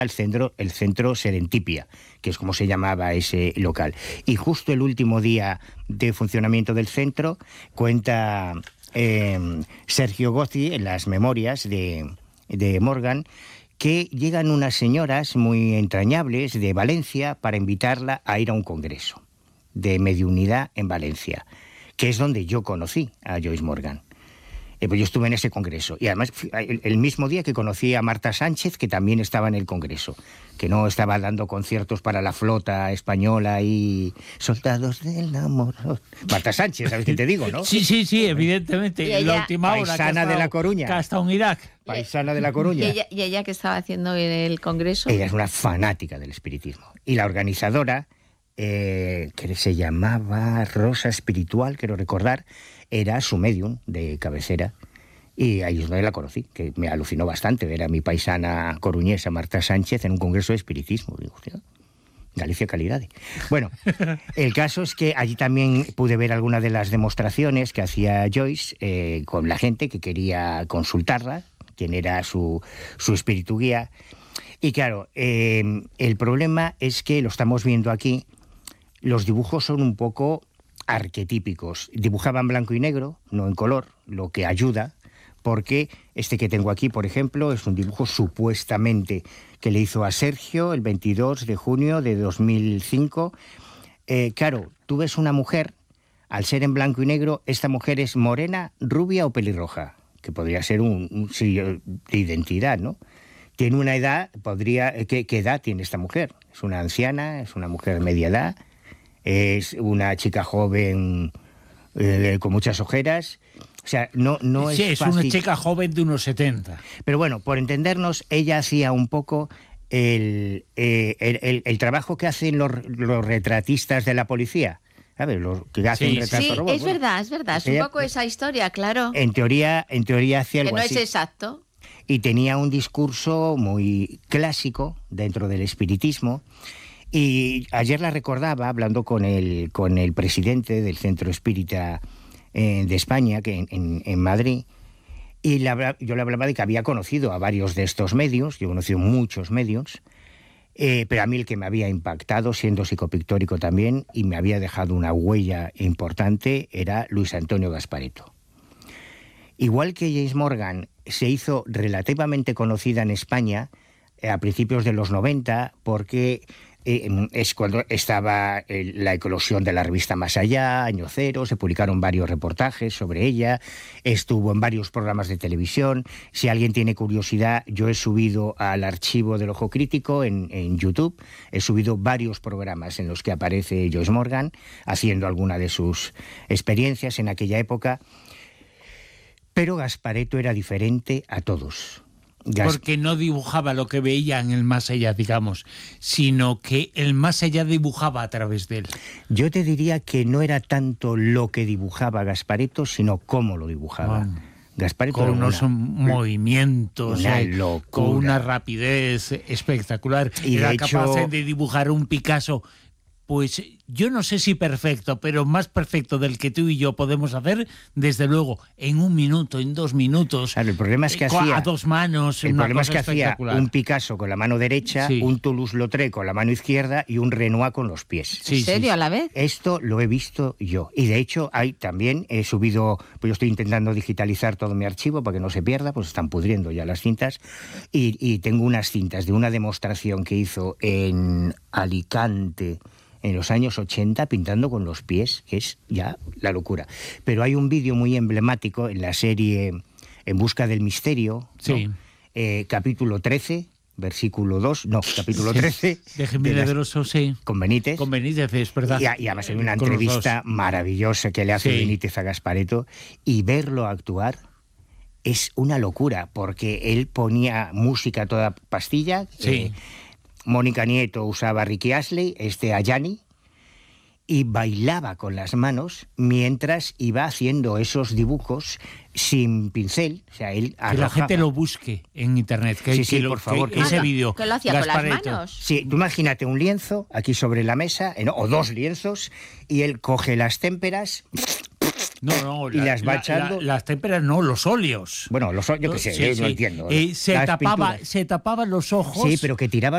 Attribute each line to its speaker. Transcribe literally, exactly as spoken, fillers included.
Speaker 1: el centro, el centro Serendipia, que es como se llamaba ese local. Y justo el último día de funcionamiento del centro cuenta eh, Sergio Gozzi en las memorias de, de Morgan que llegan unas señoras muy entrañables de Valencia para invitarla a ir a un congreso de mediunidad en Valencia, que es donde yo conocí a Joyce Morgan. Eh, pues yo estuve en ese congreso y además el, el mismo día que conocí a Marta Sánchez, que también estaba en el congreso, que no estaba dando conciertos para la flota española y soldados del amor. Marta Sánchez, ¿sabes qué te digo, no?
Speaker 2: Sí, sí, sí, evidentemente.
Speaker 1: Y ella,
Speaker 2: la última hora
Speaker 1: paisana de La Coruña.
Speaker 2: Que ha estado en Irak.
Speaker 1: Paisana de La Coruña.
Speaker 3: ¿Y ella, ¿Y ella qué estaba haciendo en el congreso?
Speaker 1: Ella es una fanática del espiritismo. Y la organizadora, eh, que se llamaba Rosa Espiritual, quiero recordar, era su medium de cabecera. Y ahí es donde la conocí, que me alucinó bastante ver a mi paisana coruñesa Marta Sánchez en un congreso de espiritismo. Digo, hostia, Galicia calidad. Bueno, el caso es que allí también pude ver algunas de las demostraciones que hacía Joyce eh, con la gente que quería consultarla, quién era su, su espíritu guía. Y claro, eh, el problema es que, lo estamos viendo aquí, los dibujos son un poco arquetípicos. Dibujaban blanco y negro, no en color, lo que ayuda, porque este que tengo aquí, por ejemplo, es un dibujo supuestamente que le hizo a Sergio el veintidós de junio de dos mil cinco. Eh, claro, tú ves una mujer, al ser en blanco y negro, esta mujer es morena, rubia o pelirroja, que podría ser un, un sello de identidad, ¿no? Tiene una edad, podría, ¿qué, ¿qué edad tiene esta mujer? Es una anciana, es una mujer de media edad, es una chica joven eh, con muchas ojeras. O sea, no, no
Speaker 2: sí,
Speaker 1: es
Speaker 2: es
Speaker 1: fácil.
Speaker 2: Una chica joven de unos setenta.
Speaker 1: Pero bueno, por entendernos, ella hacía un poco el, eh, el, el, el trabajo que hacen los, los retratistas de la policía. ¿Sabes? Los que hacen
Speaker 3: sí,
Speaker 1: retratos
Speaker 3: sí,
Speaker 1: robots.
Speaker 3: es
Speaker 1: bueno,
Speaker 3: verdad, es verdad. Es
Speaker 1: ella,
Speaker 3: un poco esa historia, claro.
Speaker 1: En teoría, en teoría hacía algo
Speaker 3: que no
Speaker 1: así.
Speaker 3: es exacto.
Speaker 1: Y tenía un discurso muy clásico dentro del espiritismo. Y ayer la recordaba hablando con el, con el presidente del Centro Espírita eh, de España, que en, en, en Madrid, y la, yo le hablaba de que había conocido a varios de estos medios, yo he conocido muchos medios, eh, pero a mí el que me había impactado, siendo psicopictórico también, y me había dejado una huella importante, era Luis Antonio Gasparetto. Igual que Joyce Morgan se hizo relativamente conocida en España eh, a principios de los noventa, porque Eh, es cuando estaba eh, la eclosión de la revista Más Allá, Año Cero, se publicaron varios reportajes sobre ella, estuvo en varios programas de televisión. Si alguien tiene curiosidad, yo he subido al archivo del Ojo Crítico en, en YouTube, he subido varios programas en los que aparece Joyce Morgan haciendo alguna de sus experiencias en aquella época, pero Gasparetto era diferente a todos.
Speaker 2: Gas... Porque no dibujaba lo que veía en el más allá, digamos, sino que el más allá dibujaba a través de él.
Speaker 1: Yo te diría que no era tanto lo que dibujaba Gasparetto, sino cómo lo dibujaba.
Speaker 2: Bueno,
Speaker 1: Gasparetto
Speaker 2: con
Speaker 1: una,
Speaker 2: unos movimientos,
Speaker 1: una
Speaker 2: eh,
Speaker 1: locura.
Speaker 2: Con una rapidez espectacular.
Speaker 1: Y
Speaker 2: era
Speaker 1: de
Speaker 2: capaz
Speaker 1: hecho...
Speaker 2: de dibujar un Picasso, pues yo no sé si perfecto, pero más perfecto del que tú y yo podemos hacer, desde luego, en un minuto, en dos minutos.
Speaker 1: Claro, el problema es que
Speaker 2: eh,
Speaker 1: hacía...
Speaker 2: A dos manos,
Speaker 1: El
Speaker 2: una
Speaker 1: problema es que hacía
Speaker 2: un
Speaker 1: Picasso con la mano derecha, sí. un Toulouse-Lautrec con la mano izquierda y un Renoir con los pies.
Speaker 3: Sí, ¿En serio, sí. a la vez?
Speaker 1: Esto lo he visto yo. Y de hecho, hay también, he subido, pues yo estoy intentando digitalizar todo mi archivo para que no se pierda, pues están pudriendo ya las cintas. Y, y tengo unas cintas de una demostración que hizo en Alicante en los años ochenta, pintando con los pies, que es ya la locura. Pero hay un vídeo muy emblemático en la serie En busca del misterio,
Speaker 2: sí.
Speaker 1: ¿no? eh, capítulo trece, versículo dos, no, capítulo trece.
Speaker 2: De Jiménez de Rosso, sí.
Speaker 1: Con Benítez.
Speaker 2: Con Benítez, es verdad.
Speaker 1: Y, y además hay una con entrevista maravillosa que le hace sí. Benítez a Gasparetto, y verlo actuar es una locura, porque él ponía música a toda pastilla.
Speaker 2: Sí.
Speaker 1: Eh, Mónica Nieto usaba a Ricky Astley, este a Yanni, y bailaba con las manos mientras iba haciendo esos dibujos sin pincel. O sea, él
Speaker 2: que la gente lo busque en internet. Que,
Speaker 1: sí,
Speaker 2: que
Speaker 1: sí,
Speaker 2: lo,
Speaker 1: por favor.
Speaker 2: Que ese vídeo.
Speaker 3: Que lo hacía Gasparetto. Con las manos.
Speaker 1: Sí, tú imagínate un lienzo aquí sobre la mesa, ¿no? O dos lienzos, y él coge las témperas...
Speaker 2: No, no,
Speaker 1: y
Speaker 2: la,
Speaker 1: las va echando.
Speaker 2: La, la, las témperas no, los óleos.
Speaker 1: Bueno, los óleos, yo qué sé, sí,
Speaker 2: sí,
Speaker 1: no
Speaker 2: sí.
Speaker 1: entiendo.
Speaker 2: Eh, se, tapaba, se tapaban los ojos.
Speaker 1: Sí, pero que tiraba